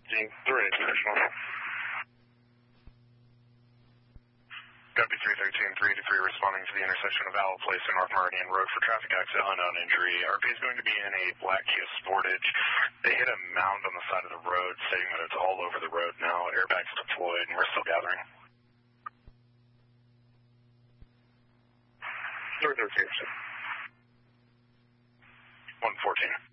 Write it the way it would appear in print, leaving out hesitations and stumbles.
Deputy 313, 383 responding to the intersection of Owl Place and North Meridian Road for traffic accident, unknown injury. RP is going to be in a black Kia Sportage. They hit a mound on the side of the road, stating that it's all over the road now. Airbags deployed, and we're still gathering. 313. 114.